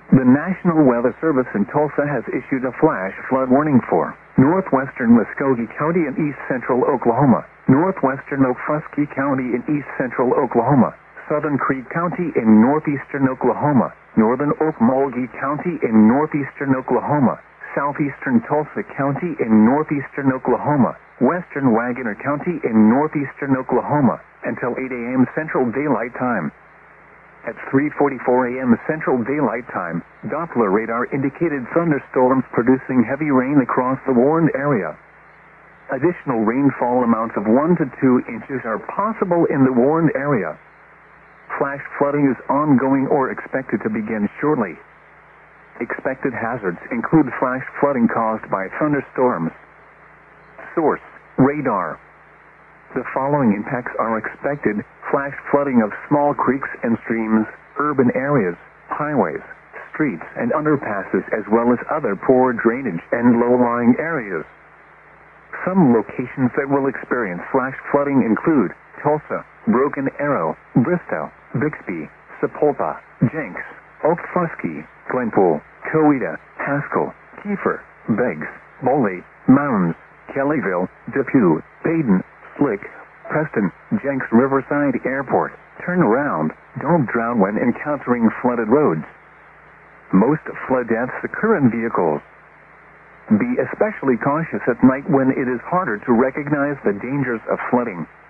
The National Weather Service in Tulsa has issued a flash flood warning for northwestern Muskogee County in east central Oklahoma, northwestern Okfuskee County in east central Oklahoma, Southern Creek County in northeastern Oklahoma, northern Okmulgee County in northeastern Oklahoma, southeastern Tulsa County in northeastern Oklahoma, western Wagoner County in northeastern Oklahoma, until 8 a.m. Central Daylight Time. At 3:44 a.m. Central Daylight Time, Doppler radar indicated thunderstorms producing heavy rain across the warned area. Additional rainfall amounts of 1 to 2 inches are possible in the warned area. Flash flooding is ongoing or expected to begin shortly. Expected hazards include flash flooding caused by thunderstorms. Source: radar. The following impacts are expected: flash flooding of small creeks and streams, urban areas, highways, streets and underpasses, as well as other poor drainage and low-lying areas. Some locations that will experience flash flooding include Tulsa, Broken Arrow, Bristow, Bixby, Sapulpa, Jenks, Okfuskee, Glenpool, Coweta, Haskell, Kiefer, Beggs, Boley, Mounds, Kellyville, Depew, Baden, Slick, Preston, Jenks Riverside Airport. Turn around. Don't drown when encountering flooded roads. Most flood deaths occur in vehicles. Be especially cautious at night when it is harder to recognize the dangers of flooding.